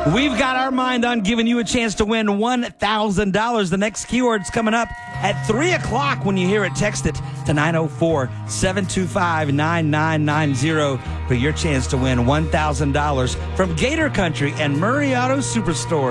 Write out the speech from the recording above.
We've got our mind on giving you a chance to win $1,000. The next keyword's coming up at 3 o'clock. When you hear it, text it to 904-725-9990 for your chance to win $1,000 from Gator Country and Murray Auto Superstore.